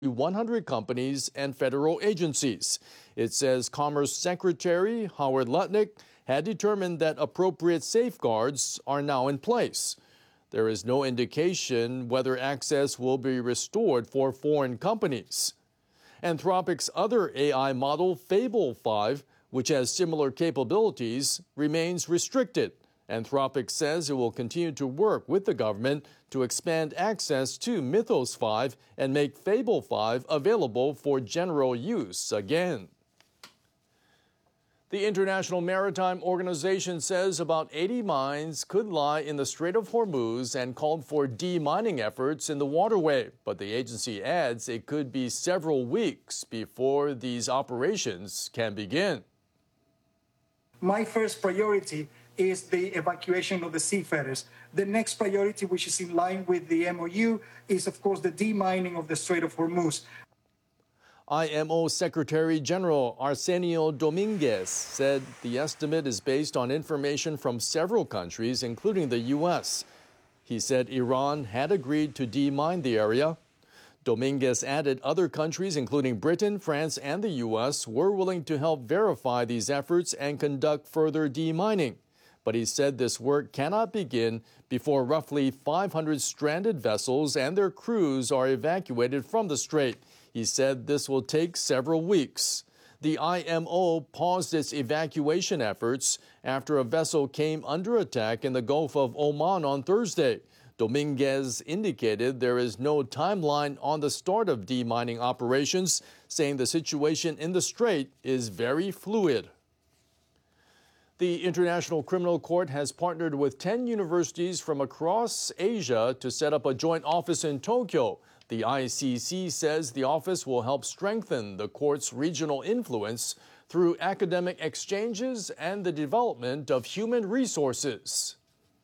100 companies and federal agencies. It says Commerce Secretary Howard Lutnick had determined that appropriate safeguards are now in place. There is no indication whether access will be restored for foreign companies. Anthropic's other AI model, Fable 5, which has similar capabilities, remains restricted. Anthropic says it will continue to work with the government to expand access to Mythos 5 and make Fable 5 available for general use again. The International Maritime Organization says about 80 mines could lie in the Strait of Hormuz and called for demining efforts in the waterway. But the agency adds it could be several weeks before these operations can begin. My first priority is the evacuation of the seafarers. The next priority, which is in line with the MOU, is of course the demining of the Strait of Hormuz. IMO Secretary General Arsenio Dominguez said the estimate is based on information from several countries, including the U.S. He said Iran had agreed to demine the area. Dominguez added other countries, including Britain, France, and the U.S., were willing to help verify these efforts and conduct further demining. But he said this work cannot begin before roughly 500 stranded vessels and their crews are evacuated from the strait. He said this will take several weeks. The IMO paused its evacuation efforts after a vessel came under attack in the Gulf of Oman on Thursday. Dominguez indicated there is no timeline on the start of demining operations, saying the situation in the strait is very fluid. The International Criminal Court has partnered with 10 universities from across Asia to set up a joint office in Tokyo. The ICC says the office will help strengthen the court's regional influence through academic exchanges and the development of human resources.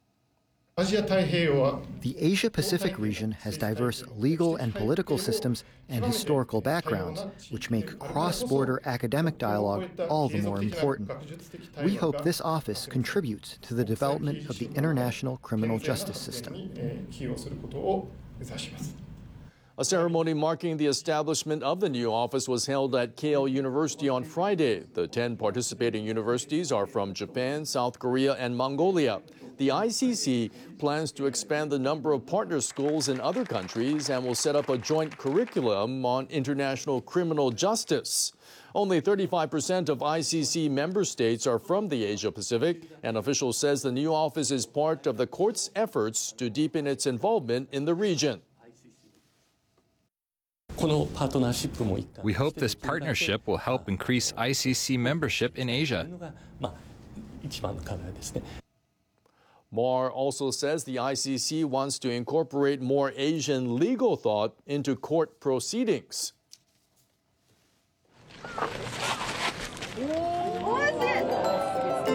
The Asia-Pacific region has diverse legal and political systems and historical backgrounds, which make cross-border academic dialogue all the more important. We hope this office contributes to the development of the international criminal justice system. A ceremony marking the establishment of the new office was held at Keio University on Friday. The 10 participating universities are from Japan, South Korea, and Mongolia. The ICC plans to expand the number of partner schools in other countries and will set up a joint curriculum on international criminal justice. Only 35% of ICC member states are from the Asia-Pacific, and officials says the new office is part of the court's efforts to deepen its involvement in the region. We hope this partnership will help increase ICC membership in Asia. Marr also says the ICC wants to incorporate more Asian legal thought into court proceedings.